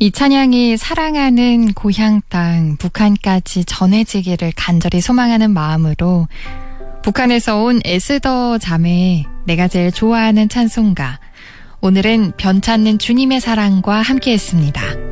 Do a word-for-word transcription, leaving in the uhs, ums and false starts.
이 찬양이 사랑하는 고향 땅 북한까지 전해지기를 간절히 소망하는 마음으로 북한에서 온 에스더 자매, 내가 제일 좋아하는 찬송가, 오늘은 변찮는 주님의 사랑과 함께했습니다.